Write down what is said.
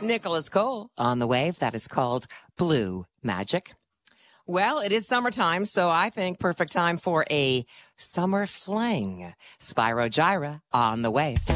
Nicholas Cole on the wave. That is called Blue Magic. Well, it is summertime, so I think perfect time for a summer fling. Spyro Gyra on the wave.